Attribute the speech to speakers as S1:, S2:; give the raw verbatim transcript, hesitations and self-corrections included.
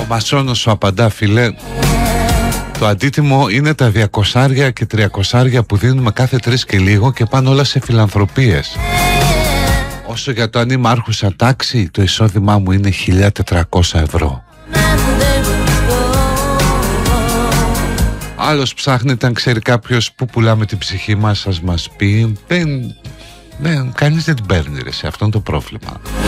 S1: Ο Μασόνος σου απαντά, φίλε. Το αντίτιμο είναι τα διακοσάρια και τριακοσάρια που δίνουμε κάθε τρεις και λίγο και πάνε όλα σε φιλανθρωπίες. Όσο για το αν είμαι άρχουσα τάξη, το εισόδημά μου είναι χίλια τετρακόσια ευρώ. Άλλος ψάχνεται, αν ξέρει κάποιος που πουλάμε την ψυχή μας, ας μας πει. Δεν, δεν, κανείς δεν την παίρνει, ρε, σε αυτό είναι το πρόβλημα.